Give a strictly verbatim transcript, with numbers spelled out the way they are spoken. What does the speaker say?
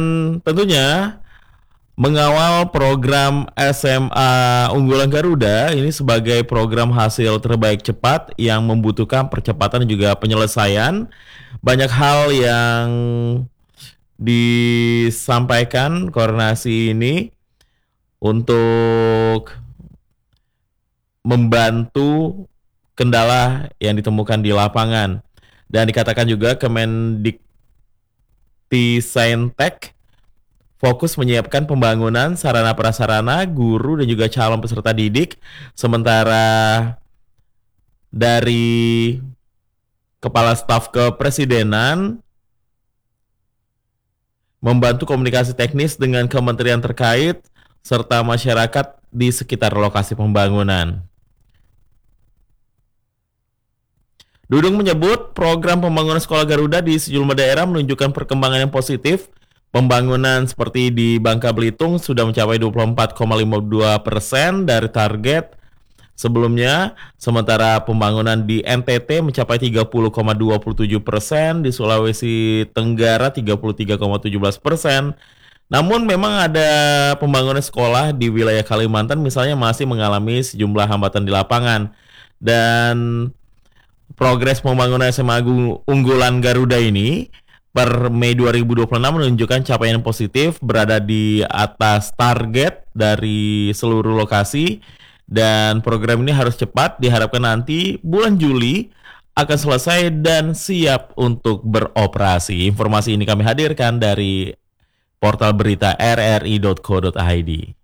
Tentunya mengawal program S M A Unggulan Garuda ini sebagai program hasil terbaik cepat yang membutuhkan percepatan dan juga penyelesaian. Banyak hal yang disampaikan koordinasi ini untuk membantu kendala yang ditemukan di lapangan. Dan dikatakan juga Kemendikti-Saintek fokus menyiapkan pembangunan sarana prasarana, guru dan juga calon peserta didik. Sementara dari Kepala Staf Kepresidenan membantu komunikasi teknis dengan kementerian terkait serta masyarakat di sekitar lokasi pembangunan. Dudung menyebut program pembangunan sekolah Garuda di sejumlah daerah menunjukkan perkembangan yang positif. Pembangunan seperti di Bangka Belitung sudah mencapai dua puluh empat koma lima dua persen dari target sebelumnya, sementara pembangunan di N T T mencapai tiga puluh koma dua tujuh persen, di Sulawesi Tenggara tiga puluh tiga koma tujuh belas persen. Namun memang ada pembangunan sekolah di wilayah Kalimantan misalnya masih mengalami sejumlah hambatan di lapangan. Dan progres pembangunan S M A Unggulan Garuda ini per Mei dua ribu dua puluh enam menunjukkan capaian positif, berada di atas target dari seluruh lokasi, dan program ini harus cepat, diharapkan nanti bulan Juli akan selesai dan siap untuk beroperasi. Informasi ini kami hadirkan dari portal berita r r i dot co dot i d.